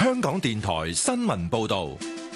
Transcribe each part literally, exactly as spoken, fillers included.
香港電台新聞報道。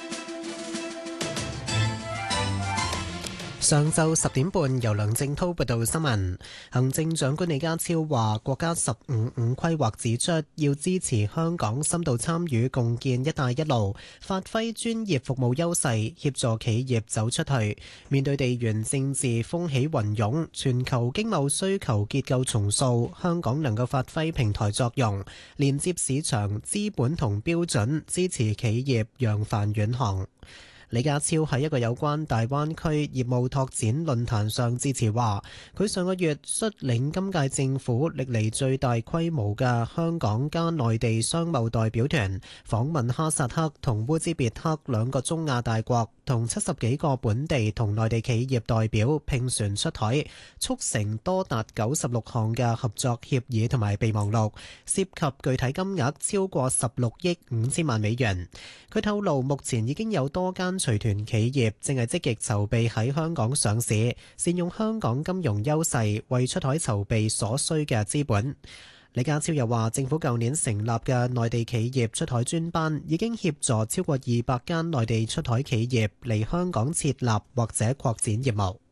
上晝十點半，由梁正濤報道新聞。行政長官李家超話，國家十五五規劃指出，要支持香港深度參與共建「一帶一路」，發揮專業服務優勢，協助企業走出去。面對地緣政治風起雲湧，全球經貿需求結構重塑，香港能夠發揮平台作用，連接市場、資本同標準，支持企業揚帆遠航。李家超喺一個有關大灣區業務拓展論壇上致辭話，佢上個月率領今屆政府歷嚟最大規模嘅香港加內地商貿代表團訪問哈薩克同烏茲別克兩個中亞大國，同七十幾個本地同內地企業代表拼船出海，促成多達九十六項嘅合作協議同埋備忘錄，涉及具體金額超過十六億五千萬美元。佢透露，目前已經有多間隨團企業正係積極籌備喺香港上市，善用香港金融優勢為出海籌備所需嘅資本。李家超又話，政府舊年成立嘅內地企業出海專班已經協助超過二百間內地出海企業嚟香港設立或者擴展業務。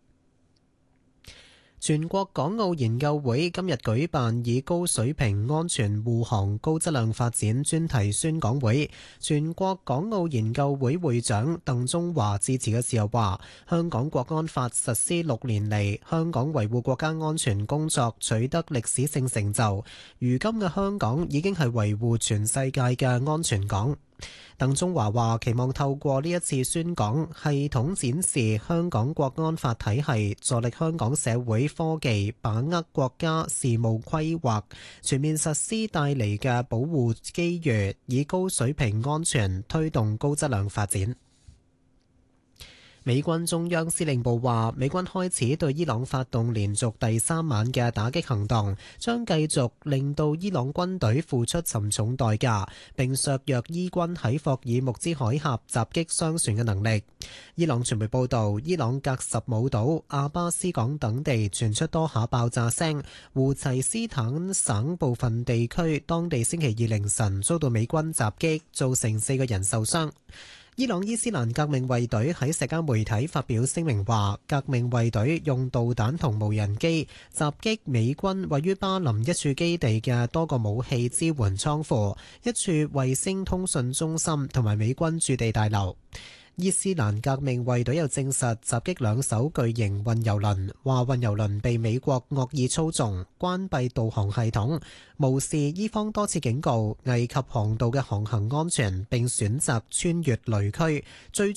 全國港澳研究會今日舉辦以高水平安全護航高質量發展專題宣講會。全國港澳研究會會長鄧中華致辭嘅時候話，香港國安法實施六年嚟，香港維護國家安全工作取得歷史性成就。如今嘅香港已經係維護全世界嘅安全港。鄧中華話，期望透過呢一次宣講，系統展示香港國安法體系，助力香港社會科技把握國家事務規劃全面實施帶嚟嘅保護機遇，以高水平安全推動高質量發展。美軍中央司令部話，美軍開始對伊朗發動連續第三晚嘅打擊行動，將繼續令到伊朗軍隊付出沉重代價，並削弱伊軍喺霍爾木茲海峽襲擊商船嘅能力。伊朗傳媒報道，伊朗格什姆島、阿巴斯港等地傳出多下爆炸聲，胡齊斯坦省部分地區當地星期二凌晨遭到美軍襲擊，造成四個人受傷。伊朗伊斯蘭革命衛隊喺社交媒體發表聲明話，革命衛隊用導彈同無人機襲擊美軍位於巴林一處基地嘅多個武器支援倉庫、一處衛星通訊中心同埋美軍駐地大樓。伊斯蘭革命衛隊又證實襲擊兩艘巨型運油輪，話運油輪被美國惡意操縱，關閉導航系統，無視伊方多次警告，危及航道嘅航行安全，並選擇穿越雷區，最終